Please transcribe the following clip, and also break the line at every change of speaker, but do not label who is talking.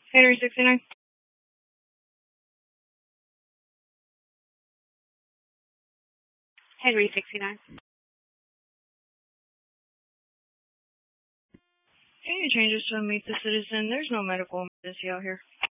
Henry 69. Henry 69. Any changes to meet the citizen? There's no medical emergency out here.